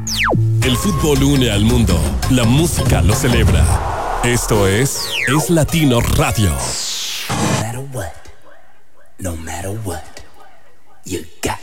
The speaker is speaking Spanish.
El fútbol une al mundo, la música lo celebra. Esto es Latino Radio. No matter what, you got